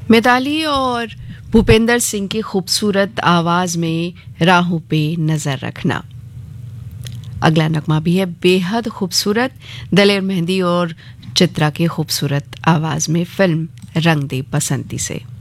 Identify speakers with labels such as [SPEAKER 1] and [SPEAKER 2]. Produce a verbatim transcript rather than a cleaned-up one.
[SPEAKER 1] मिताली और भूपेंद्र सिंह की खूबसूरत आवाज में राहों पे नजर रखना। अगला नगमा भी है बेहद खूबसूरत, दलेर मेहंदी और चित्रा की खूबसूरत आवाज में फिल्म रंग दे बसंती से।